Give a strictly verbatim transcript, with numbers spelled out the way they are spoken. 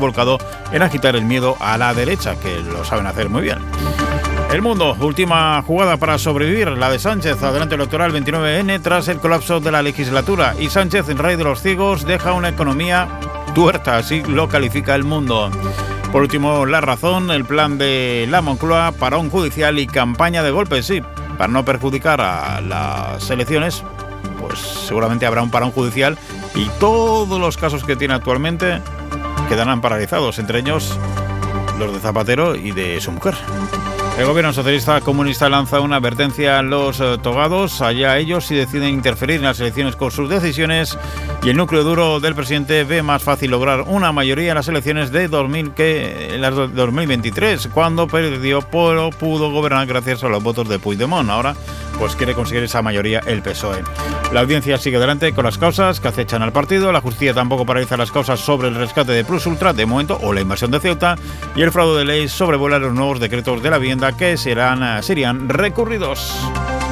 volcado en agitar el miedo a la derecha, que lo saben hacer muy bien. El Mundo, última jugada para sobrevivir, la de Sánchez, adelanto electoral veintinueve ene tras el colapso de la legislatura. Y Sánchez, rey de los ciegos, deja una economía tuerta, así lo califica El Mundo. Por último, La Razón, el plan de la Moncloa, parón judicial y campaña de golpes, sí, para no perjudicar a las elecciones, pues seguramente habrá un parón judicial y todos los casos que tiene actualmente quedarán paralizados, entre ellos los de Zapatero y de su mujer. El gobierno socialista comunista lanza una advertencia a los eh, togados, allá ellos si deciden interferir en las elecciones con sus decisiones, y el núcleo duro del presidente ve más fácil lograr una mayoría en las elecciones de dos mil que en las de dos mil veintitrés, cuando perdió pero pudo gobernar gracias a los votos de Puigdemont. Ahora pues quiere conseguir esa mayoría el P S O E. La audiencia sigue adelante con las causas que acechan al partido, la justicia tampoco paraliza las causas sobre el rescate de Plus Ultra de momento o la invasión de Ceuta, y el fraude de ley sobrevuela los nuevos decretos de la vivienda que serán, serían recurridos.